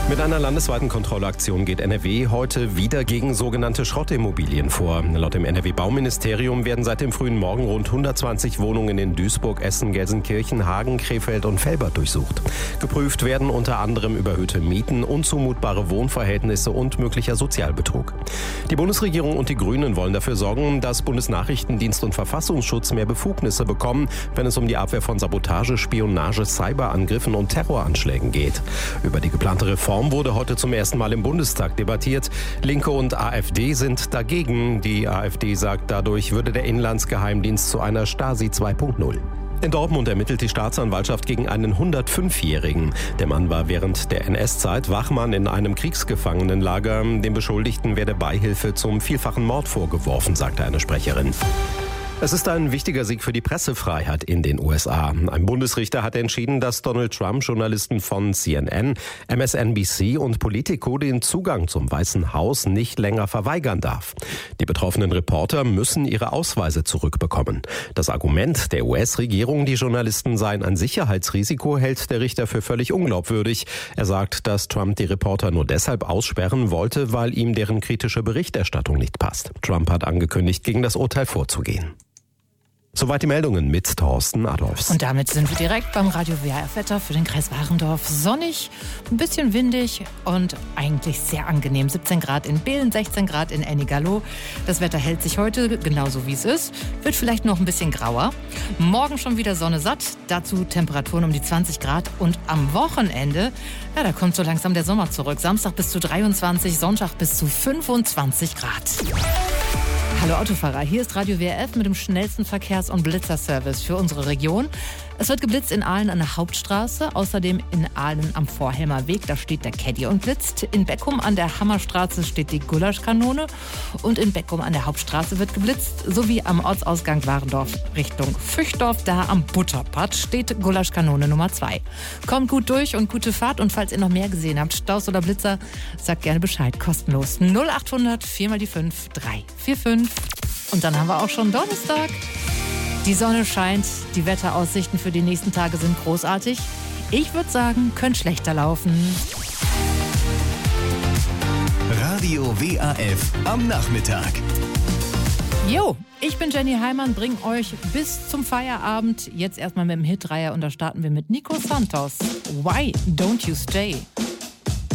Mit einer landesweiten Kontrollaktion geht NRW heute wieder gegen sogenannte Schrottimmobilien vor. Laut dem NRW-Bauministerium werden seit dem frühen Morgen rund 120 Wohnungen in Duisburg, Essen, Gelsenkirchen, Hagen, Krefeld und Velbert durchsucht. Geprüft werden unter anderem überhöhte Mieten, unzumutbare Wohnverhältnisse und möglicher Sozialbetrug. Die Bundesregierung und die Grünen wollen dafür sorgen, dass Bundesnachrichtendienst und Verfassungsschutz mehr Befugnisse bekommen, wenn es um die Abwehr von Sabotage, Spionage, Cyberangriffen und Terroranschlägen geht. Über die geplante Reform wurde heute zum ersten Mal im Bundestag debattiert. Linke und AfD sind dagegen. Die AfD sagt, dadurch würde der Inlandsgeheimdienst zu einer Stasi 2.0. In Dortmund ermittelt die Staatsanwaltschaft gegen einen 105-Jährigen. Der Mann war während der NS-Zeit Wachmann in einem Kriegsgefangenenlager. Dem Beschuldigten werde Beihilfe zum vielfachen Mord vorgeworfen, sagte eine Sprecherin. Es ist ein wichtiger Sieg für die Pressefreiheit in den USA. Ein Bundesrichter hat entschieden, dass Donald Trump Journalisten von CNN, MSNBC und Politico den Zugang zum Weißen Haus nicht länger verweigern darf. Die betroffenen Reporter müssen ihre Ausweise zurückbekommen. Das Argument der US-Regierung, die Journalisten seien ein Sicherheitsrisiko, hält der Richter für völlig unglaubwürdig. Er sagt, dass Trump die Reporter nur deshalb aussperren wollte, weil ihm deren kritische Berichterstattung nicht passt. Trump hat angekündigt, gegen das Urteil vorzugehen. Soweit die Meldungen mit Thorsten Adolfs. Und damit sind wir direkt beim Radio WRF-Wetter für den Kreis Warendorf. Sonnig, ein bisschen windig und eigentlich sehr angenehm. 17 Grad in Behlen, 16 Grad in Ennigerloh. Das Wetter hält sich heute genauso wie es ist. Wird vielleicht noch ein bisschen grauer. Morgen schon wieder Sonne satt. Dazu Temperaturen um die 20 Grad. Und am Wochenende, ja, da kommt so langsam der Sommer zurück. Samstag bis zu 23, Sonntag bis zu 25 Grad. Hallo Autofahrer, hier ist Radio WRF mit dem schnellsten Verkehrs- und Blitzerservice für unsere Region. Es wird geblitzt in Aalen an der Hauptstraße, außerdem in Aalen am Vorhelmer Weg, da steht der Caddy und blitzt. In Beckum an der Hammerstraße steht die Gulaschkanone und in Beckum an der Hauptstraße wird geblitzt, sowie am Ortsausgang Warendorf Richtung Füchdorf, da am Butterpad steht Gulaschkanone Nummer 2. Kommt gut durch und gute Fahrt und falls ihr noch mehr gesehen habt, Staus oder Blitzer, sagt gerne Bescheid, kostenlos. 0800 4 mal die 5 345. Und dann haben wir auch schon Donnerstag. Die Sonne scheint, die Wetteraussichten für die nächsten Tage sind großartig. Ich würde sagen, könnte schlechter laufen. Radio WAF am Nachmittag. Jo, ich bin Jenny Heimann, bring euch bis zum Feierabend. Jetzt erstmal mit dem Hitreiher und da starten wir mit Nico Santos. Why don't you stay?